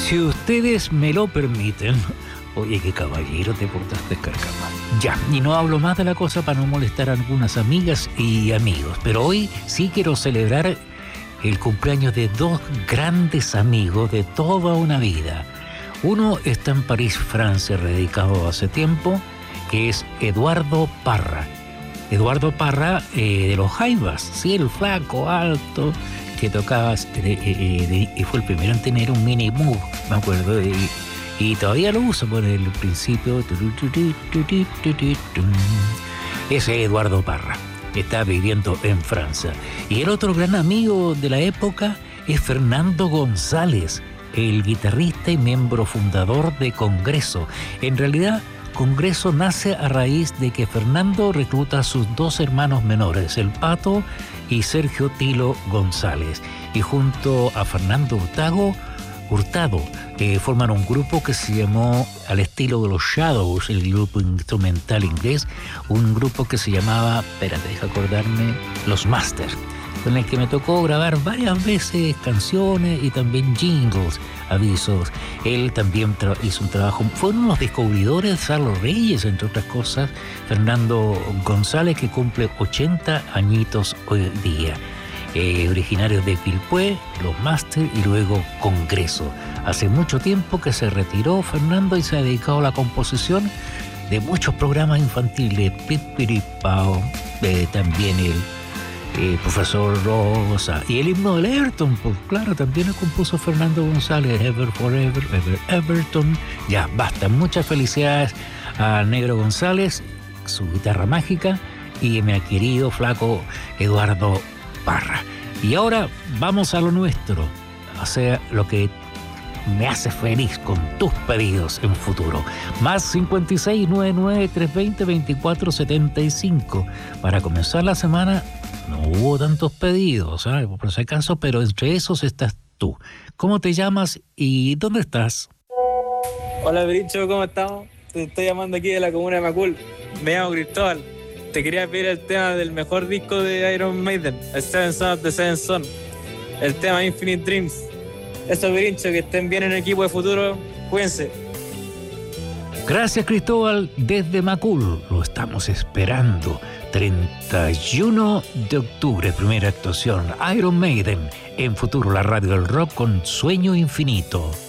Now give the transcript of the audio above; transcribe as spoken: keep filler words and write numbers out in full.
Si ustedes me lo permiten... Oye, qué caballero te portaste, Carcama. Ya, y no hablo más de la cosa para no molestar a algunas amigas y amigos, pero hoy sí quiero celebrar el cumpleaños de dos grandes amigos de toda una vida. Uno está en París, Francia, radicado hace tiempo, que es Eduardo Parra. Eduardo Parra eh, de los Jaivas, sí, el flaco, alto, que tocaba, eh, eh, y fue el primero en tener un mini move, me acuerdo, y, y todavía lo uso por el principio. Ese es Eduardo Parra, está viviendo en Francia. Y el otro gran amigo de la época es Fernando González, el guitarrista y miembro fundador de Congreso. En realidad, Congreso nace a raíz de que Fernando recluta a sus dos hermanos menores, el Pato y Sergio Tilo González, y junto a Fernando Hurtado, Hurtado eh, forman un grupo que se llamó, al estilo de los Shadows, el grupo instrumental inglés, un grupo que se llamaba, espérate, deja acordarme, Los Masters, con el que me tocó grabar varias veces canciones y también jingles, avisos. Él también tra- hizo un trabajo, fue uno de los descubridores de Carlos Reyes, entre otras cosas, Fernando González, que cumple ochenta añitos hoy día. Eh, originarios de Pilpué, Los Masters y luego Congreso. Hace mucho tiempo que se retiró Fernando y se ha dedicado a la composición de muchos programas infantiles, Pipiripao, eh, también el Eh, Profesor Rosa y el himno del Everton, pues claro, también lo compuso Fernando González, Ever Forever, Ever Everton. Ya, basta, muchas felicidades a Negro González, su guitarra mágica, y mi querido flaco Eduardo Parra. Y ahora vamos a lo nuestro, o sea, lo que me hace feliz con tus pedidos en futuro. Más cincuenta y seis, noventa y nueve, trescientos veinte, veinticuatro setenta y cinco. Para comenzar la semana no hubo tantos pedidos, ¿sabes? Por si acaso, pero entre esos estás tú. ¿Cómo te llamas y dónde estás? Hola, Bricho, ¿cómo estamos? Te estoy llamando aquí de la comuna de Macul. Me llamo Cristóbal. Te quería pedir el tema del mejor disco de Iron Maiden, el Seven Son of the Seven Son, el tema Infinite Dreams. Eso, Brincho, que estén bien en el equipo de futuro. Cuídense. Gracias, Cristóbal, desde Macul. Lo estamos esperando. treinta y uno de octubre, primera actuación. Iron Maiden en Futuro, la radio del rock con Sueño Infinito.